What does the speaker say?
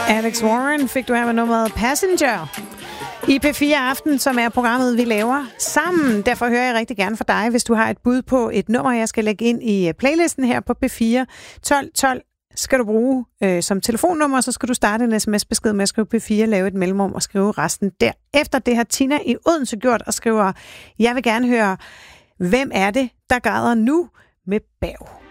Alex Warren fik du her med nummeret Passenger i P4 Aften, som er programmet, vi laver sammen. Derfor hører jeg rigtig gerne fra dig, hvis du har et bud på et nummer, jeg skal lægge ind i playlisten her på P4. 1212 skal du bruge som telefonnummer, så skal du starte en sms-besked med at skrive P4, lave et mellemrum og skrive resten der. Efter det har Tina i Odense gjort og skriver, jeg vil gerne høre, hvem er det, der græder nu med Berg?